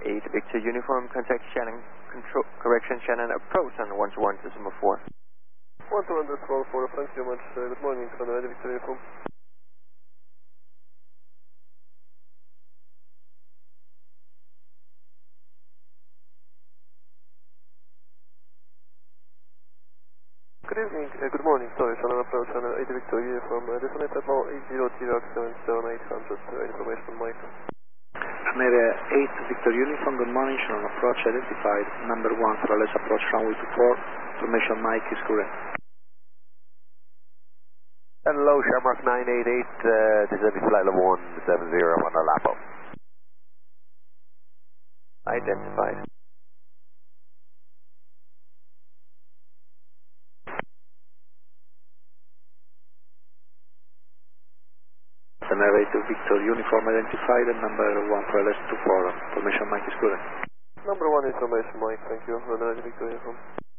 8 Victor Uniform, contact Shannon, correction Shannon, approach on 121 decimal 4. 121 decimal 4, thank you very much. Good morning, Shannon, 8 Victor Uniform. Good evening, good morning, sorry, Shannon approach on 8 Victor Uniform. Descendant at now 80 T-Rock 77800, information Mike. Area 8 Victor Uniform, good morning, Shannon approach identified, number 1 for let's approach runway 24, information Mike is correct. Hello, Shamrock 988, this is flight level 170 on the Lapo. Identified. Area 8 Victor Uniform identified and number 1 for LS24, information Mike is correct. Number 1 information Mike, thank you, Shannon, 8 Victor Uniform.